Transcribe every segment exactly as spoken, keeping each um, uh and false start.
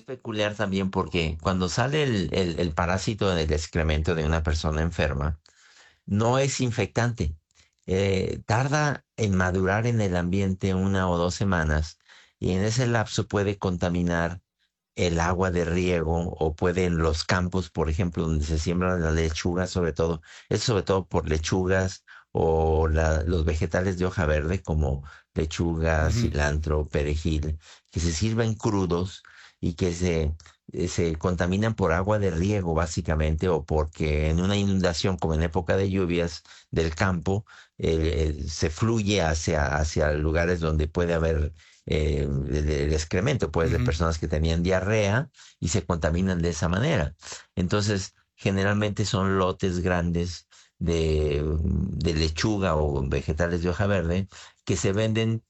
peculiar también porque cuando sale el, el, el parásito del excremento de una persona enferma, no es infectante. Eh, tarda en madurar en el ambiente una o dos semanas y en ese lapso puede contaminar el agua de riego o puede en los campos, por ejemplo, donde se siembra la lechuga, sobre todo, es sobre todo por lechugas o la- los vegetales de hoja verde como lechuga, Ujú. cilantro, perejil, que se sirven crudos y que se, eh, se contaminan por agua de riego básicamente o porque en una inundación como en época de lluvias del campo eh, eh, se fluye hacia, hacia lugares donde puede haber eh, el, el excremento, pues, de Ujú. personas que tenían diarrea y se contaminan de esa manera. Entonces, generalmente son lotes grandes de, de lechuga o vegetales de hoja verde que se venden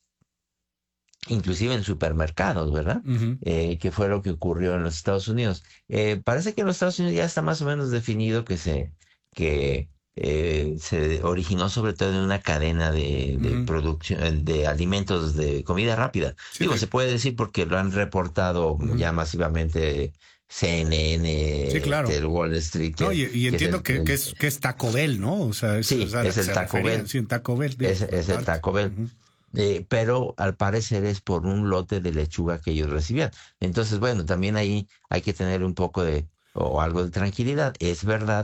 inclusive en supermercados, ¿verdad? Ujú. Eh, que fue lo que ocurrió en los Estados Unidos. Eh, parece que en los Estados Unidos ya está más o menos definido que se, que eh, se originó sobre todo en una cadena de, de Ujú. producción de alimentos de comida rápida. Sí, Digo, de- se puede decir porque lo han reportado ujú. ya masivamente C N Sí, N, este, claro. el Wall Street, No, que, y, y que es entiendo el, que, que el- es que es Taco Bell, ¿no? O sea, es, o sí, sea, a la es que el se Taco refería. Bell. Sí, un Taco Bell, digo, Es, pues, es el aparte. Taco Bell. Ujú. Eh, pero al parecer es por un lote de lechuga que ellos recibían. Entonces, bueno, también ahí hay que tener un poco de, o algo de tranquilidad. Es verdad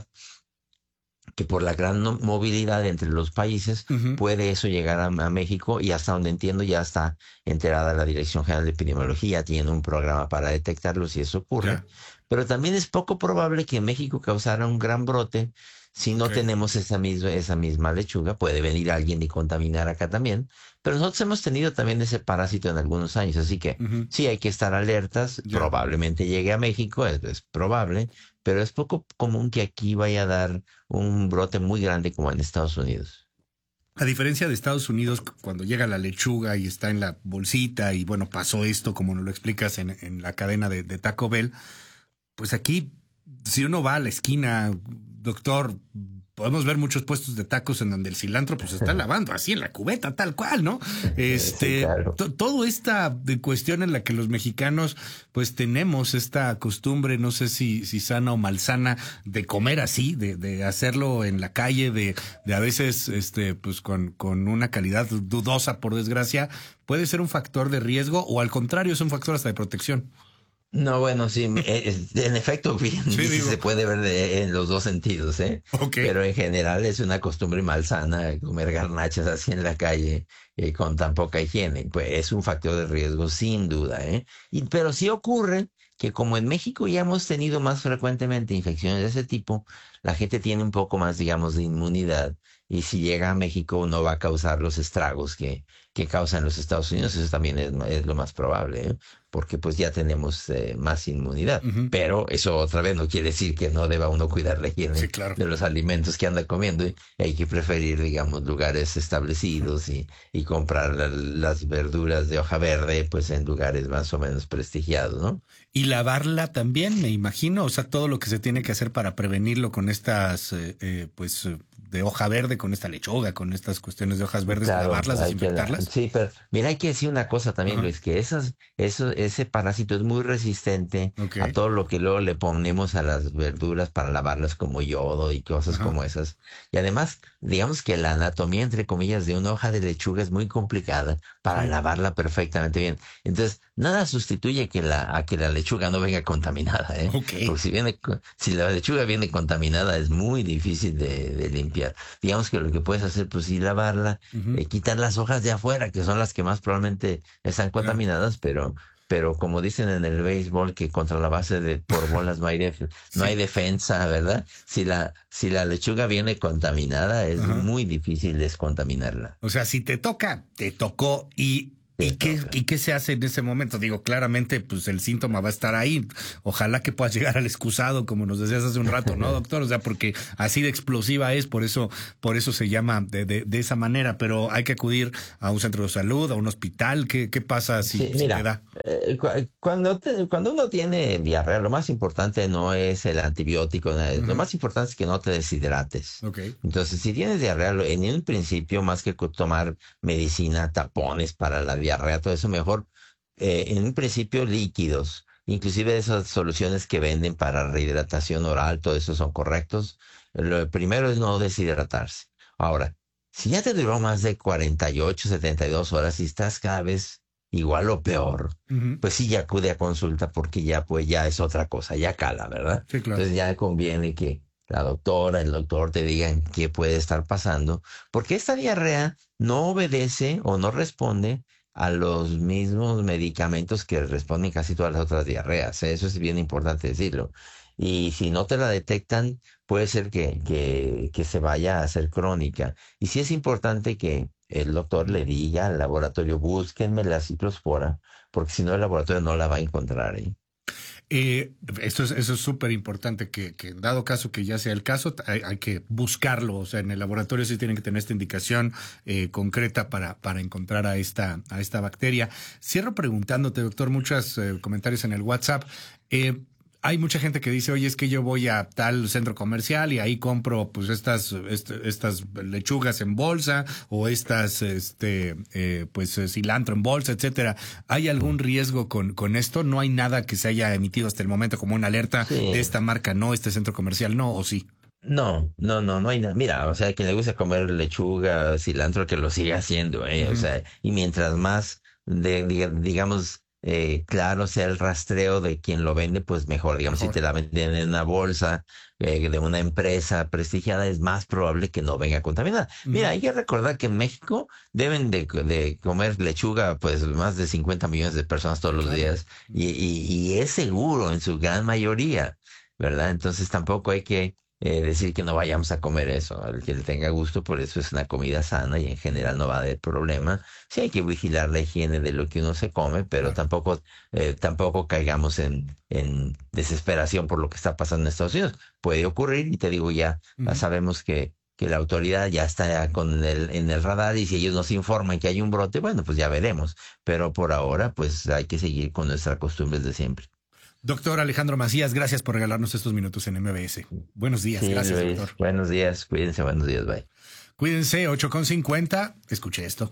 que por la gran no- movilidad entre los países Ujú. puede eso llegar a, a México y hasta donde entiendo ya está enterada la Dirección General de Epidemiología, tiene un programa para detectarlo si eso ocurre, Ya, pero también es poco probable que en México causara un gran brote si ok. no tenemos esa misma, esa misma lechuga. Puede venir alguien y contaminar acá también, pero nosotros hemos tenido también ese parásito en algunos años, así que Ujú. sí hay que estar alertas, Ya. probablemente llegue a México, es es probable, pero es poco común que aquí vaya a dar un brote muy grande como en Estados Unidos. A diferencia de Estados Unidos, cu- cuando llega la lechuga y está en la bolsita y bueno, pasó esto, como nos lo explicas en, en la cadena de, de Taco Bell, pues aquí, si uno va a la esquina, doctor, podemos ver muchos puestos de tacos en donde el cilantro pues se está lavando así en la cubeta, tal cual, ¿no? Sí, Este, claro. to- todo esta de cuestión en la que los mexicanos pues tenemos esta costumbre, no sé si, si sana o malsana, de comer así, de, de hacerlo en la calle, de, de a veces, este, pues con, con una calidad dudosa, por desgracia, puede ser un factor de riesgo o al contrario es un factor hasta de protección. No, bueno, sí, eh, es- en efecto, bien Sí, dice, se digo, puede ver de- en los dos sentidos, ¿eh? ok. Pero en general es una costumbre malsana comer garnachas así en la calle eh, con tan poca higiene. Pues es un factor de riesgo sin duda, ¿eh? Y, pero sí ocurre que como en México ya hemos tenido más frecuentemente infecciones de ese tipo, la gente tiene un poco más, digamos, de inmunidad y si llega a México no va a causar los estragos que, que causan los Estados Unidos. Eso también es, es lo más probable, ¿eh? Porque pues ya tenemos eh, más inmunidad. Ujú. Pero eso otra vez no quiere decir que no deba uno cuidar la Sí, higiene claro. de los alimentos que anda comiendo. Y hay que preferir, digamos, lugares establecidos y, y comprar la- las verduras de hoja verde, pues en lugares más o menos prestigiados, ¿no? Y lavarla también, me imagino, o sea, todo lo que se tiene que hacer para prevenirlo con estas, eh, eh, pues, eh, de hoja verde, con esta lechuga, con estas cuestiones de hojas verdes, Claro, lavarlas, hay que la... desinfectarlas. Sí, pero mira, hay que decir una cosa también, Ajá, Luis, que esas, eso, ese parásito es muy resistente ok, a todo lo que luego le ponemos a las verduras para lavarlas como yodo y cosas ajá, como esas. Y además, digamos que la anatomía, entre comillas, de una hoja de lechuga es muy complicada para sí, lavarla perfectamente bien. Entonces, nada sustituye que la, a que la lechuga no venga contaminada, ¿eh? ok. Porque si viene, co- si la lechuga viene contaminada es muy difícil de, de limpiar. Digamos que lo que puedes hacer, pues sí, lavarla, Ujú. eh, quitar las hojas de afuera, que son las que más probablemente están Ya. contaminadas, pero, pero como dicen en el béisbol, que contra la base de por bolas no hay, def- no hay Sí, defensa, ¿verdad? Si la, si la lechuga viene contaminada, es ajá. muy difícil descontaminarla. O sea, si te toca, te tocó y ¿y Te qué, toca. y qué se hace en ese momento? Digo, claramente, pues el síntoma va a estar ahí. Ojalá que puedas llegar al excusado, como nos decías hace un rato, ¿no, doctor? O sea, porque así de explosiva es, por eso, por eso se llama de, de, de esa manera. Pero hay que acudir a un centro de salud, a un hospital. ¿Qué, qué pasa si, Sí, si te mira, da? eh, cu- cuando, te- cuando uno tiene diarrea, lo más importante no es el antibiótico, nada, lo Ujú. más importante es que no te deshidrates. Ok. Entonces, si tienes diarrea, lo- en un principio, más que co- tomar medicina, tapones para la diarrea, todo eso, mejor, eh, en un principio líquidos. inclusive esas soluciones que venden para rehidratación oral, todo eso son correctos. Lo primero es no deshidratarse. Ahora, si ya te duró más de cuarenta y ocho, setenta y dos horas y estás cada vez igual o peor, uh-huh. pues sí, ya acude a consulta porque ya pues ya es otra cosa, ya cala, ¿verdad? Sí, claro. Entonces ya conviene que la doctora, el doctor te digan qué puede estar pasando, porque esta diarrea no obedece o no responde a los mismos medicamentos que responden casi todas las otras diarreas. Eso es bien importante decirlo. Y si no te la detectan, puede ser que, que, que se vaya a hacer crónica. Y sí es importante que el doctor le diga al laboratorio, búsquenme la ciclospora, porque si no el laboratorio no la va a encontrar. ¿eh? Eh, esto es eso es súper importante, que, que dado caso que ya sea el caso, hay, hay que buscarlo. O sea, en el laboratorio sí tienen que tener esta indicación eh, concreta para, para encontrar a esta, a esta bacteria. Cierro preguntándote, doctor, muchos eh, comentarios en el WhatsApp. Eh, Hay mucha gente que dice, oye, es que yo voy a tal centro comercial y ahí compro pues estas est estas lechugas en bolsa o estas este eh, pues cilantro en bolsa, etcétera. ¿Hay algún riesgo con con esto? ¿No hay nada que se haya emitido hasta el momento como una alerta sí. de esta marca no, este centro comercial no, o sí? No, no, no, no hay nada. Mira, o sea, quien le gusta comer lechuga, cilantro, que lo siga haciendo, ¿eh? Uh-huh. O sea, y mientras más, de, de, digamos... Eh, claro, sea el rastreo de quien lo vende, pues mejor. Digamos, mejor. Si te la venden en una bolsa eh, de una empresa prestigiada, es más probable que no venga contaminada. Mm. Mira, hay que recordar que en México deben de, de comer lechuga pues más de cincuenta millones de personas todos los claro. días y, y, y es seguro en su gran mayoría, ¿verdad? Entonces tampoco hay que Eh, decir que no vayamos a comer eso. Al que le tenga gusto, por eso es una comida sana y en general no va a haber problema. Sí hay que vigilar la higiene de lo que uno se come, pero tampoco eh, tampoco caigamos en, en desesperación por lo que está pasando en Estados Unidos. Puede ocurrir y te digo ya, uh-huh. sabemos que, que la autoridad ya está con el, en el radar y si ellos nos informan que hay un brote, bueno, pues ya veremos. Pero por ahora, pues hay que seguir con nuestras costumbres de siempre. Doctor Alejandro Macías, gracias por regalarnos estos minutos en M B S. Buenos días, sí, gracias, Luis. Doctor. Buenos días, cuídense, buenos días, bye. Cuídense, ocho con cincuenta, escuche esto.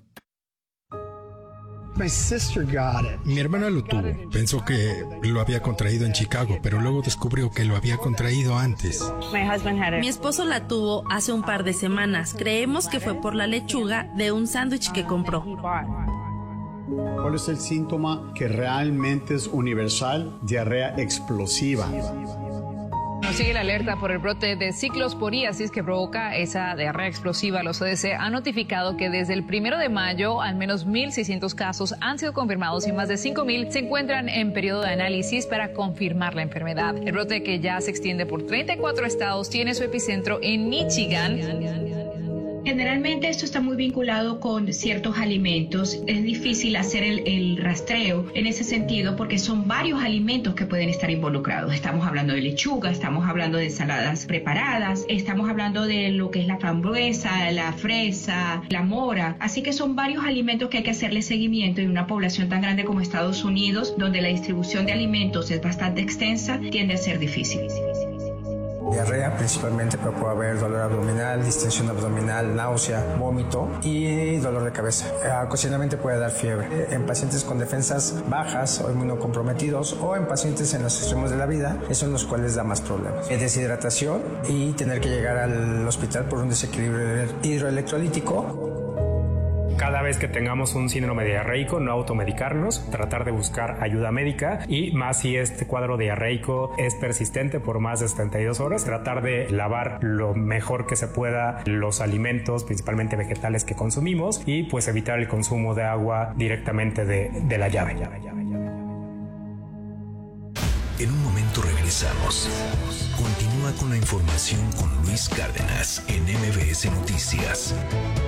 My sister got it. Mi hermana lo tuvo. Pensó que lo había contraído en Chicago, pero luego descubrió que lo había contraído antes. Mi esposo la tuvo hace un par de semanas. Creemos que fue por la lechuga de un sándwich que compró. ¿Cuál es el síntoma que realmente es universal? Diarrea explosiva. Nos sigue la alerta por el brote de ciclosporiasis que provoca esa diarrea explosiva. Los C D C han notificado que desde el primero de mayo al menos mil seiscientos casos han sido confirmados y más de cinco mil se encuentran en periodo de análisis para confirmar la enfermedad. El brote, que ya se extiende por treinta y cuatro estados, tiene su epicentro en Michigan. Generalmente esto está muy vinculado con ciertos alimentos. Es difícil hacer el, el rastreo en ese sentido porque son varios alimentos que pueden estar involucrados. Estamos hablando de lechuga, estamos hablando de ensaladas preparadas, estamos hablando de lo que es la frambuesa, la fresa, la mora. Así que son varios alimentos que hay que hacerle seguimiento, y una población tan grande como Estados Unidos, donde la distribución de alimentos es bastante extensa, tiende a ser difícil. Diarrea principalmente, pero puede haber dolor abdominal, distensión abdominal, náusea, vómito y dolor de cabeza. Ocasionalmente puede dar fiebre. En pacientes con defensas bajas o inmunocomprometidos o en pacientes en los extremos de la vida, esos son los cuales da más problemas. Deshidratación y tener que llegar al hospital por un desequilibrio hidroelectrolítico. Cada vez que tengamos un síndrome diarreico, no automedicarnos, tratar de buscar ayuda médica, y más si este cuadro diarreico es persistente por más de setenta y dos horas, tratar de lavar lo mejor que se pueda los alimentos, principalmente vegetales, que consumimos, y pues evitar el consumo de agua directamente de, de la llave. En un momento regresamos. Continúa con la información con Luis Cárdenas en M B S Noticias.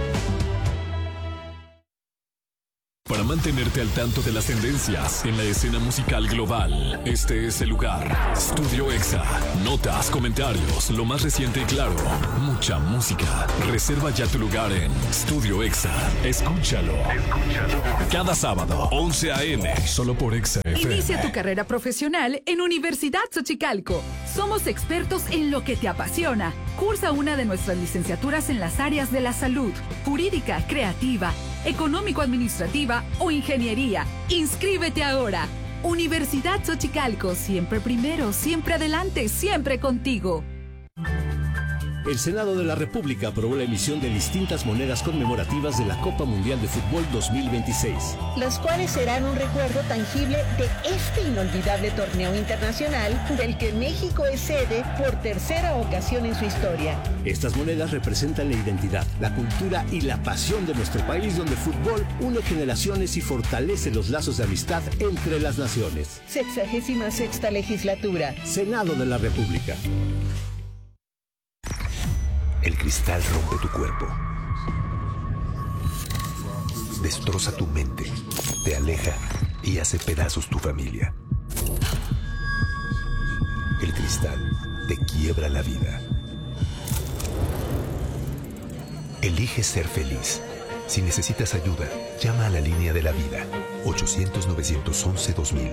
Para mantenerte al tanto de las tendencias en la escena musical global, este es el lugar. Estudio Exa. Notas, comentarios, lo más reciente y claro. Mucha música. Reserva ya tu lugar en Estudio Exa. Escúchalo. Escúchalo. Cada sábado, once a eme, solo por Exa F M. Inicia tu carrera profesional en Universidad Xochicalco. Somos expertos en lo que te apasiona. Cursa una de nuestras licenciaturas en las áreas de la salud, jurídica, creativa, económico-administrativa o ingeniería. ¡Inscríbete ahora! Universidad Xochicalco, siempre primero, siempre adelante, siempre contigo. El Senado de la República aprobó la emisión de distintas monedas conmemorativas de la Copa Mundial de Fútbol dos mil veintiséis. Las cuales serán un recuerdo tangible de este inolvidable torneo internacional del que México es sede por tercera ocasión en su historia. Estas monedas representan la identidad, la cultura y la pasión de nuestro país, donde el fútbol une generaciones y fortalece los lazos de amistad entre las naciones. Sexagésima sexta legislatura. Senado de la República. El cristal rompe tu cuerpo, destroza tu mente, te aleja y hace pedazos tu familia. El cristal te quiebra la vida. Elige ser feliz. Si necesitas ayuda, llama a la línea de la vida, ochocientos, novecientos once, dos mil.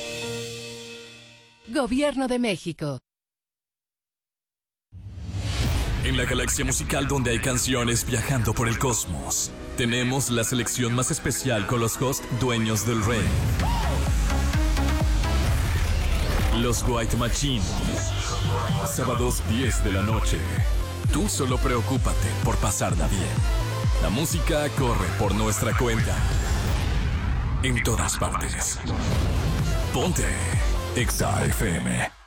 Gobierno de México. En la galaxia musical donde hay canciones viajando por el cosmos, tenemos la selección más especial con los hosts dueños del rey. Los White Machine. Sábados diez de la noche. Tú solo preocúpate por pasarla bien. La música corre por nuestra cuenta. En todas partes. Ponte Exa F M.